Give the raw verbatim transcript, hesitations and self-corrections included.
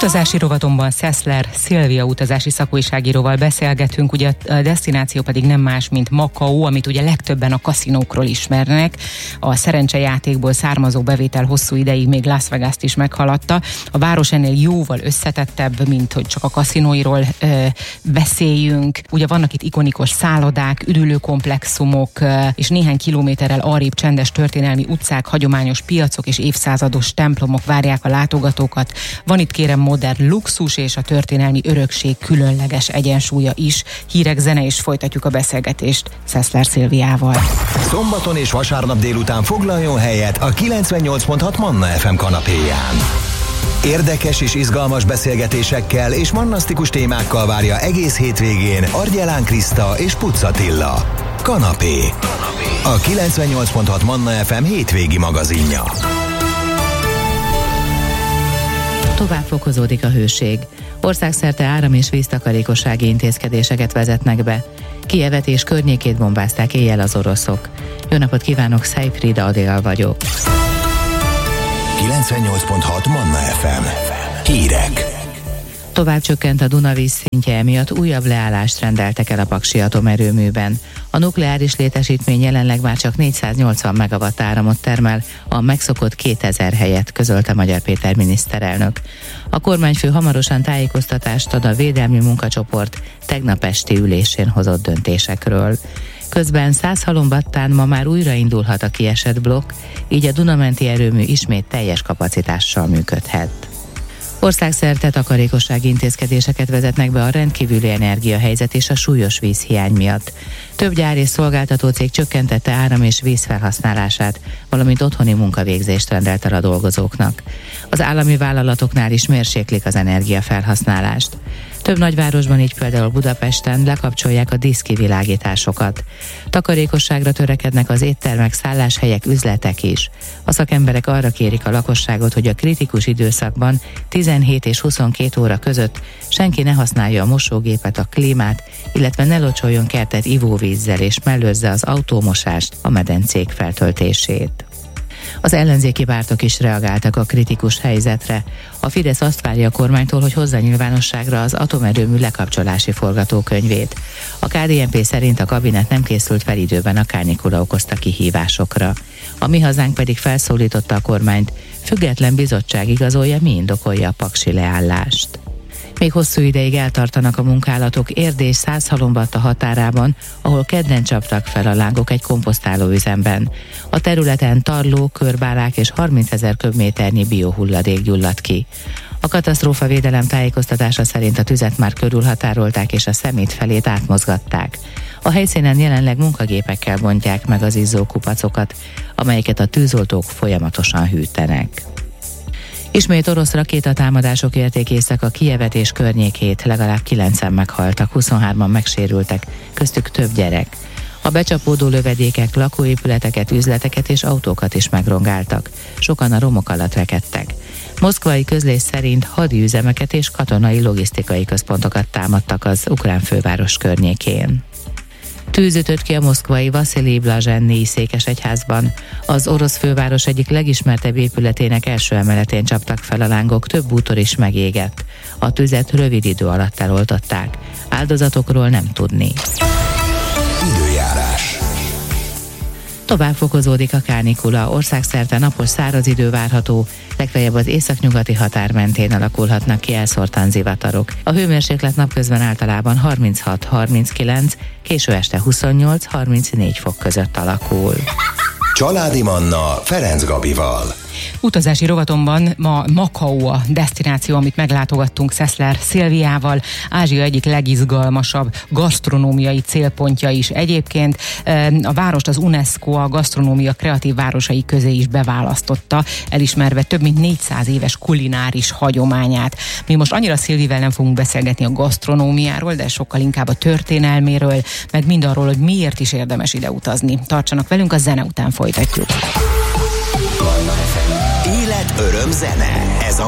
Utazási rovatomban Szeszler Szilvia utazási szakújságíróval beszélgetünk, ugye a desztináció pedig nem más, mint Makao, amit ugye legtöbben a kaszinókról ismernek. A szerencsejátékból származó bevétel hosszú ideig még Las Vegast is meghaladta. A város ennél jóval összetettebb, mint hogy csak a kaszinóiról ö, beszéljünk. Ugye vannak itt ikonikus szállodák, üdülőkomplexumok, ö, és néhány kilométerrel arrébb csendes történelmi utcák, hagyományos piacok és évszázados templomok várják a látogatókat. Van itt kérem modern luxus és a történelmi örökség különleges egyensúlya is. Hírek, zene, és folytatjuk a beszélgetést Szeszler Szilviával. Szombaton és vasárnap délután foglaljon helyet a kilencvennyolc pont hat Manna ef em kanapéján. Érdekes és izgalmas beszélgetésekkel és mannasztikus témákkal várja egész hétvégén Argyelán Kriszta és Pucz Attila. Kanapé. A kilencvennyolc pont hat Manna ef em hétvégi magazinja. Tovább fokozódik a hőség. Országszerte áram- és víztakarékossági intézkedéseket vezetnek be. Kijevet és környékét bombázták éjjel az oroszok. Jó napot kívánok, Szejfrida Adél vagyok. kilencvennyolc pont hat Manna ef em. Hírek. Tovább csökkent a Duna víz szintje, emiatt újabb leállást rendeltek el a Paksi atomerőműben. A nukleáris létesítmény jelenleg már csak négyszáznyolcvan megawatt áramot termel, a megszokott kétezer helyett, közölte Magyar Péter miniszterelnök. A kormányfő hamarosan tájékoztatást ad a védelmi munkacsoport tegnap esti ülésén hozott döntésekről. Közben Szászhalombattán ma már újraindulhat a kiesett blokk, így a Dunamenti erőmű ismét teljes kapacitással működhet. Országszerte takarékossági intézkedéseket vezetnek be a rendkívüli energiahelyzet és a súlyos vízhiány miatt. Több gyár és szolgáltató cég csökkentette áram- és vízfelhasználását, valamint otthoni munkavégzést rendelt el a dolgozóknak. Az állami vállalatoknál is mérséklik az energiafelhasználást. Több nagyvárosban, így például Budapesten lekapcsolják a díszkivilágításokat. Takarékosságra törekednek az éttermek, szálláshelyek, üzletek is. A szakemberek arra kérik a lakosságot, hogy a kritikus időszakban tizenhét és huszonkét óra között senki ne használja a mosógépet, a klímát, illetve ne locsoljon kertet ivóvízzel és mellőzze az autómosást, a medencék feltöltését. Az ellenzéki pártok is reagáltak a kritikus helyzetre. A Fidesz azt várja a kormánytól, hogy hozza nyilvánosságra az atomerőmű lekapcsolási forgatókönyvét. A ká dé en pé szerint a kabinet nem készült fel időben a kánikula okozta kihívásokra. A Mi Hazánk pedig felszólította a kormányt, független bizottság igazolja, mi indokolja a paksi leállást. Még hosszú ideig eltartanak a munkálatok Erdély és Szászhalombatta határában, ahol kedden csaptak fel a lángok egy komposztálóüzemben. A területen tarló, körbálák és harmincezer köbméternyi biohulladék gyulladt ki. A katasztrófavédelem tájékoztatása szerint a tüzet már körülhatárolták és a szemét felét átmozgatták. A helyszínen jelenleg munkagépekkel bontják meg az izzó kupacokat, amelyeket a tűzoltók folyamatosan hűtenek. Ismét orosz rakétatámadások érték éjszaka Kijevet és környékét, legalább kilencen meghaltak, huszonhárman megsérültek, köztük több gyerek. A becsapódó lövedékek lakóépületeket, üzleteket és autókat is megrongáltak. Sokan a romok alatt rekedtek. Moszkvai közlés szerint hadiüzemeket és katonai logisztikai központokat támadtak az ukrán főváros környékén. Tűz ütött ki a moszkvai Vaszilij Blazsennyi székesegyházban. Az orosz főváros egyik legismertebb épületének első emeletén csaptak fel a lángok, több bútor is megégett. A tüzet rövid idő alatt eloltották. Áldozatokról nem tudni. Időjárás. Tovább fokozódik a kánikula, országszerte napos száraz idő várható, legfeljebb az északnyugati határ mentén alakulhatnak ki elszórtan zivatarok. A hőmérséklet napközben általában harminchat harminckilenc, késő este huszonnyolc harmincnégy fok között alakul. Családi Manna Ferenc Gabival. Utazási rovatomban ma Makao a desztináció, amit meglátogattunk Szeszler Szilviával. Ázsia egyik legizgalmasabb gasztronómiai célpontja is egyébként. A várost az UNESCO a gasztronómia kreatív városai közé is beválasztotta, elismerve több mint négyszáz éves kulináris hagyományát. Mi most annyira Szilvivel nem fogunk beszélgetni a gasztronómiáról, de sokkal inkább a történelméről, meg mindarról, hogy miért is érdemes ide utazni. Tartsanak velünk, a zene után folytatjuk. Élet, öröm, zene. Ez a